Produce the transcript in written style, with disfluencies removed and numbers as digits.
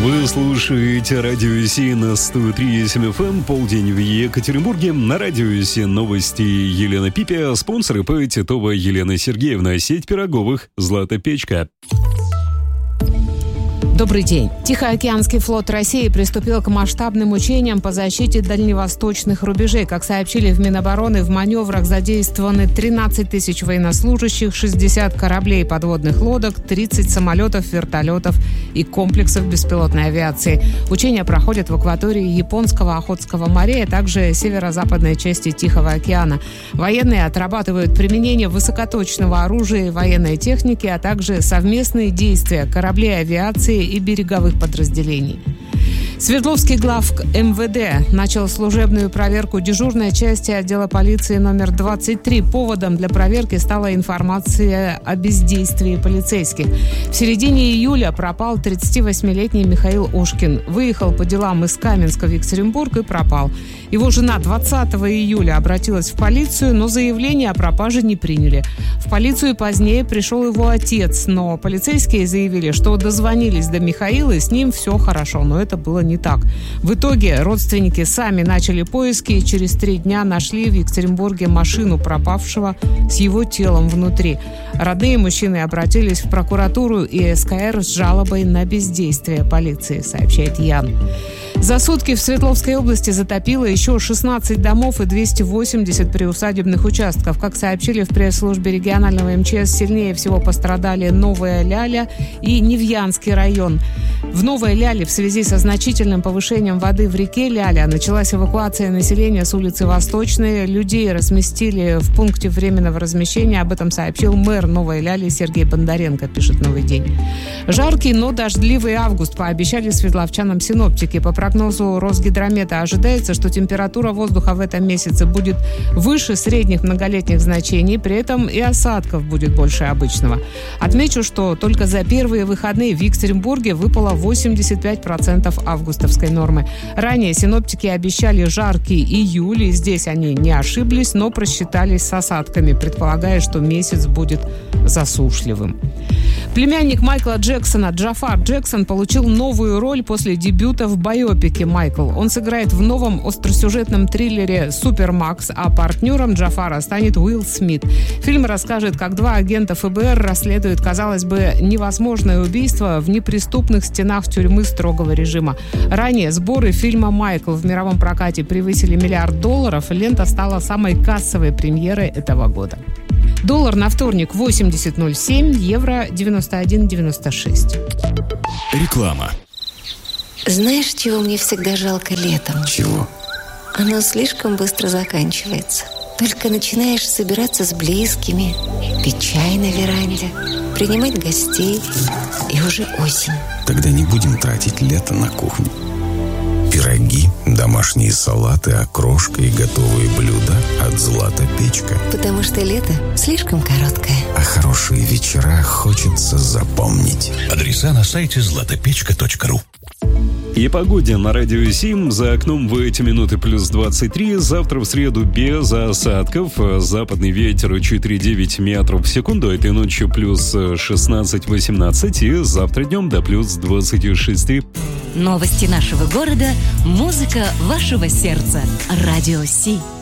Вы слушаете радио СИ на 103.7 FM, полдень в Екатеринбурге. На радио СИ новости Елена Пипя, спонсоры ИП Титова Елена Сергеевна, сеть пироговых «Злата Печка». Добрый день. Тихоокеанский флот России приступил к масштабным учениям по защите дальневосточных рубежей. Как сообщили в Минобороны, в маневрах задействованы 13 тысяч военнослужащих, 60 кораблей и подводных лодок, 30 самолетов, вертолетов и комплексов беспилотной авиации. Учения проходят в акватории Японского Охотского моря, а также северо-западной части Тихого океана. Военные отрабатывают применение высокоточного оружия и военной техники, а также совместные действия кораблей авиации и береговых подразделений. Свердловский главк МВД начал служебную проверку дежурной части отдела полиции номер 23. Поводом для проверки стала информация о бездействии полицейских. В середине июля пропал 38-летний Михаил Ушкин. Выехал по делам из Каменска в Екатеринбург и пропал. Его жена 20 июля обратилась в полицию, но заявление о пропаже не приняли. В полицию позднее пришел его отец, но полицейские заявили, что дозвонились до Михаила, и с ним все хорошо, но это было не так. В итоге родственники сами начали поиски и через 3 дня нашли в Екатеринбурге машину пропавшего с его телом внутри. Родные мужчины обратились в прокуратуру и СКР с жалобой на бездействие полиции, сообщает Ян. За сутки в Свердловской области затопило еще 16 домов и 280 приусадебных участков. Как сообщили в пресс-службе регионального МЧС, сильнее всего пострадали Новая Ляля и Невьянский район. В Новой Ляле в связи со значительным повышением воды в реке Ляля началась эвакуация населения с улицы Восточной. Людей разместили в пункте временного размещения. Об этом сообщил мэр Новой Ляли Сергей Бондаренко, пишет «Новый день». Жаркий, но дождливый август пообещали свердловчанам синоптики. По прогнозу Росгидромета ожидается, что температура воздуха в этом месяце будет выше средних многолетних значений, при этом и осадков будет больше обычного. Отмечу, что только за первые выходные в Екатеринбурге выпало 85% августовской нормы. Ранее синоптики обещали жаркий июль, и здесь они не ошиблись, но просчитались с осадками, предполагая, что месяц будет засушливым. Племянник Майкла Джексона Джафар Джексон получил новую роль после дебюта в байопике «Майкл». Он сыграет в новом остросюжетном триллере «Супермакс», а партнером Джафара станет Уилл Смит. Фильм расскажет, как 2 агента ФБР расследуют, казалось бы, невозможное убийство в неприступных стенах тюрьмы строгого режима. Ранее сборы фильма «Майкл» в мировом прокате превысили $1 миллиард. Лента стала самой кассовой премьерой этого года. Доллар на вторник 80.07, евро 91.96. Реклама. Знаешь, чего мне всегда жалко летом? Чего? Оно слишком быстро заканчивается. Только начинаешь собираться с близкими, пить чай на веранде, принимать гостей, и уже осень. Тогда не будем тратить лето на кухню. Пироги, домашние салаты, окрошка и готовые блюда от «Злата Печка». Потому что лето слишком короткое. А хорошие вечера хочется запомнить. Адреса на сайте zlatopechka.ru. И погоде на радио СИ. За окном в эти минуты плюс 23. Завтра в среду без осадков. Западный ветер 4,9 метров в секунду. Этой ночью плюс 16-18. И завтра днем до плюс 26. Новости нашего города, музыка вашего сердца. Радио СИ.